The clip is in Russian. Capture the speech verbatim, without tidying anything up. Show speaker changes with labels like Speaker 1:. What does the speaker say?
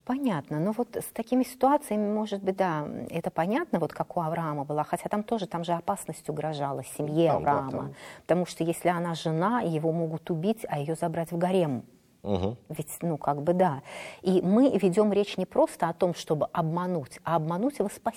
Speaker 1: Понятно. Ну вот с такими ситуациями, может быть, да, это понятно, вот как у Авраама была, хотя там тоже, там же опасность угрожала семье
Speaker 2: Там, да,
Speaker 1: Авраама,
Speaker 2: там.
Speaker 1: потому что если она жена, его могут убить, а ее забрать в гарем.
Speaker 2: Угу.
Speaker 1: Ведь, ну, как бы, да. И мы ведем речь не просто о том, чтобы обмануть, а обмануть во спасение.